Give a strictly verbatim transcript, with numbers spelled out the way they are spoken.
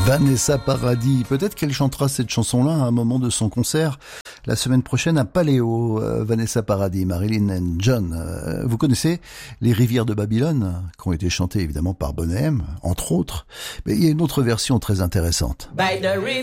Vanessa Paradis, peut-être qu'elle chantera cette chanson-là à un moment de son concert la semaine prochaine à Paléo. Euh, Vanessa Paradis, Marilyn and John. Euh, vous connaissez les rivières de Babylone, qui ont été chantées évidemment par Boney M, entre autres. Mais il y a une autre version très intéressante. By the river.